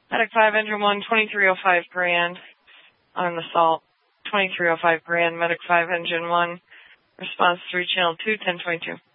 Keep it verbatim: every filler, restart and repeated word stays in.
Medic five, engine one, twenty-three oh five grand on assault. twenty-three oh five grand, Medic five, engine one. Response three, channel two, ten twenty-two.